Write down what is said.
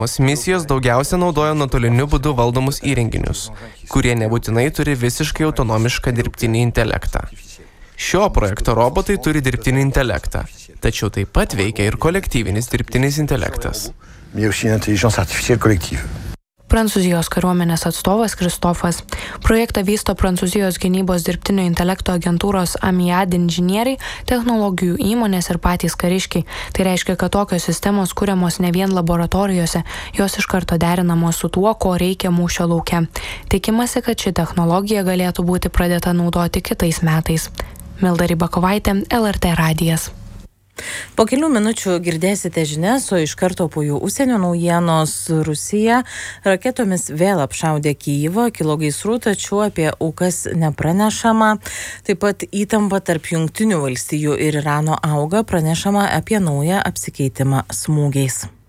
Misijos daugiausia naudoja nuotoliniu būdu valdomus įrenginius, kurie nebūtinai turi visiškai autonomišką dirbtinį intelektą. Šio projekto robotai turi dirbtinį intelektą, tačiau taip pat veikia ir kolektyvinis dirbtinis intelektas. Prancūzijos kariuomenės atstovas Kristofas. Projektą vysto Prancūzijos gynybos dirbtinio intelekto agentūros Amiad inžinieriai, technologijų įmonės ir patys kariškiai. Tai reiškia, kad tokios sistemos kuriamos ne vien laboratorijose, jos iš karto derinamos su tuo, ko reikia mūšio lauke. Tikimasi, kad ši technologija galėtų būti pradėta naudoti kitais metais. Milda Rybakovaitė, LRT radijas. Po kelių minučių girdėsite žinias, o iš karto po jų užsienio naujienos. Rusija raketomis vėl apšaudė Kijivą, kilo gaisrų, tačiau apie aukas nepranešama. Taip pat įtampa tarp Jungtinių valstijų ir Irano auga, pranešama apie naują apsikeitimą smūgiais.